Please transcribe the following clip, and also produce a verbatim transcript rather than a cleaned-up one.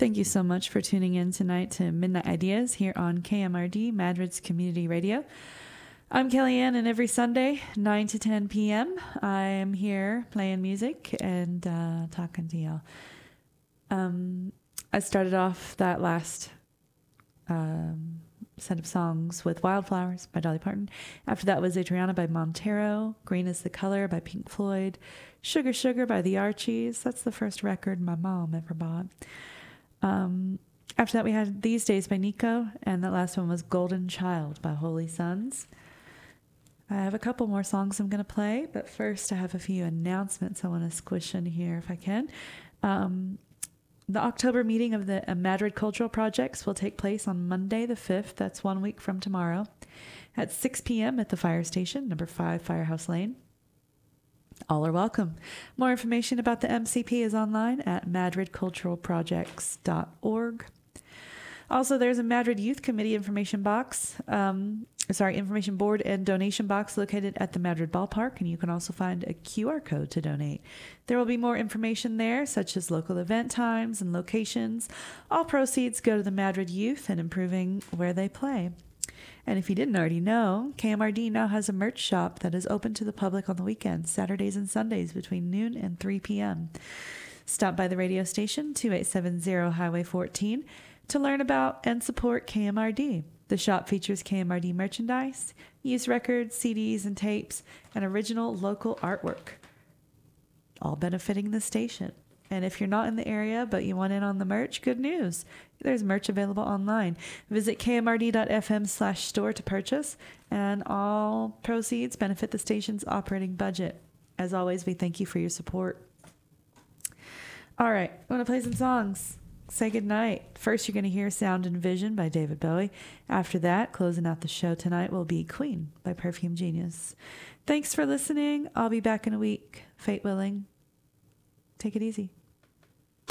Thank you so much for tuning in tonight to Midnight Ideas here on K M R D, Madrid's Community Radio. I'm Kellyanne, and every Sunday, nine to ten p.m., I am here playing music and uh, talking to y'all. Um, I started off that last um, set of songs with Wildflowers by Dolly Parton. After that was Adriana by Montero, Green is the Color by Pink Floyd, Sugar Sugar by the Archies. That's the first record my mom ever bought. Um, after that, we had These Days by Nico, and that last one was Golden Child by Holy Sons. I have a couple more songs I'm going to play, but first I have a few announcements I want to squish in here if I can. Um, the October meeting of the uh, Madrid Cultural Projects will take place on Monday the fifth, that's one week from tomorrow, at six p.m. at the fire station, number five Firehouse Lane. All are welcome. More information about the M C P is online at madrid cultural projects dot org. Also, there's a Madrid Youth Committee information box, um, sorry, information board and donation box located at the Madrid Ballpark, and you can also find a Q R code to donate. There will be more information there, such as local event times and locations. All proceeds go to the Madrid Youth and improving where they play. And if you didn't already know, K M R D now has a merch shop that is open to the public on the weekends, Saturdays and Sundays between noon and three p.m. Stop by the radio station, two eight seven zero Highway fourteen, to learn about and support K M R D. The shop features K M R D merchandise, used records, C Ds, and tapes, and original local artwork, all benefiting the station. And if you're not in the area but you want in on the merch, good news. There's merch available online. Visit kmrd.fm slash store to purchase, and all proceeds benefit the station's operating budget. As always, we thank you for your support. All right, I'm going to play some songs. Say goodnight. First, you're going to hear Sound and Vision by David Bowie. After that, closing out the show tonight will be Queen by Perfume Genius. Thanks for listening. I'll be back in a week, fate willing. Take it easy.